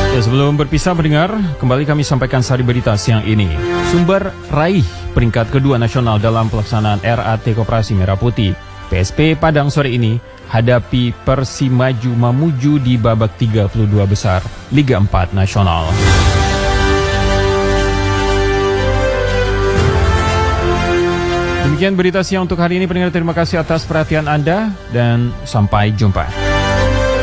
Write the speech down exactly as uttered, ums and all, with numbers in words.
Ya, sebelum berpisah mendengar, kembali kami sampaikan sari berita siang ini. Sumber raih peringkat kedua nasional dalam pelaksanaan R A T Koperasi Merah Putih. P S P Padang sore ini hadapi Persimaju Mamuju di babak tiga puluh dua besar Liga empat Nasional. Demikian berita siang untuk hari ini. Pendengar, terima kasih atas perhatian Anda dan sampai jumpa.